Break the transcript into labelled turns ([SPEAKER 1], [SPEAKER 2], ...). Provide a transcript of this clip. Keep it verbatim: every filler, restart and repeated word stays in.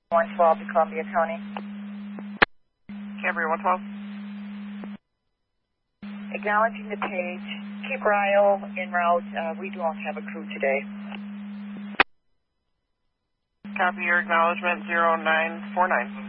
[SPEAKER 1] one twelve to Columbia County.
[SPEAKER 2] Camry one twelve.
[SPEAKER 1] Acknowledging the page. Keep Ryle en route. Uh, we don't have a crew today.
[SPEAKER 2] Copy your acknowledgement zero nine four nine.